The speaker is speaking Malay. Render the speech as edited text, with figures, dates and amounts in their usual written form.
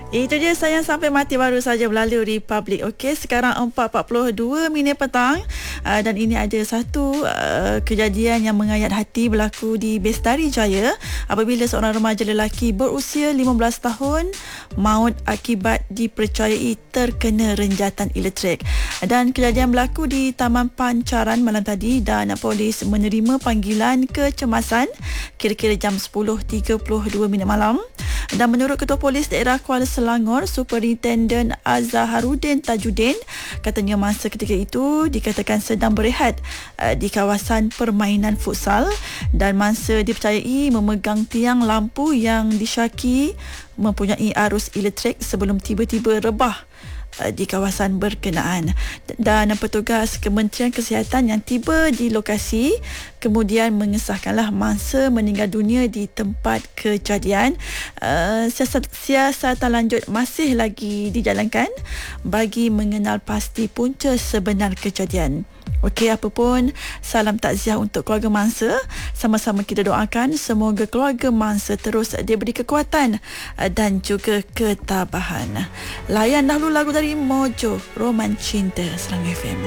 Itu dia sayang sampai mati baru saja berlalu Republic. Okey, sekarang 4.42 minit petang dan ini ada satu kejadian yang mengayat hati berlaku di Bestari Jaya apabila seorang remaja lelaki berusia 15 tahun maut akibat dipercayai terkena renjatan elektrik. Dan kejadian berlaku di Taman Pancaran malam tadi dan polis menerima panggilan kecemasan kira-kira jam 10.32 minit malam. Dan menurut Ketua Polis Daerah Kuala Selangor, Superintenden Azharuddin Tajuddin, katanya masa ketika itu dikatakan sedang berehat di kawasan permainan futsal dan masa dipercayai memegang tiang lampu yang disyaki mempunyai arus elektrik sebelum tiba-tiba rebah di kawasan berkenaan. Dan petugas Kementerian Kesihatan yang tiba di lokasi kemudian mengesahkanlah mangsa meninggal dunia di tempat kejadian. Siasatan lanjut masih lagi dijalankan bagi mengenal pasti punca sebenar kejadian. Okey, apapun, salam takziah untuk keluarga mangsa. Sama-sama kita doakan semoga keluarga mangsa terus diberi kekuatan dan juga ketabahan. Layan dahulu lagu dari Mojo, Roman Cinta, Serang FM.